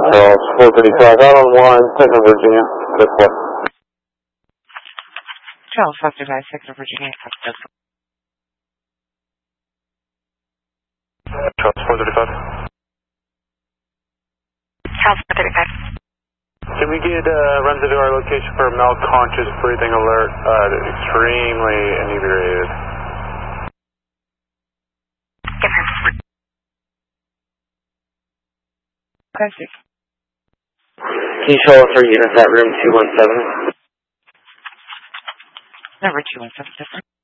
Charles 435 out on 1, Second Virginia. Good point. Charles 435, Second Virginia. Charles 435. Charles 435. Can we get runs into our location for malconscious breathing alert, extremely inebriated? Classic. Can you show us our units at room 217? Number 217 different.